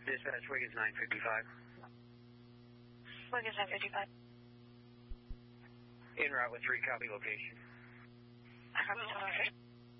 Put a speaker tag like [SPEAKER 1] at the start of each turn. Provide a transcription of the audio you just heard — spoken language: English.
[SPEAKER 1] Dispatch, Wiggins 955.
[SPEAKER 2] Wiggins 955.
[SPEAKER 1] En route with 3, copy location.
[SPEAKER 2] Copy,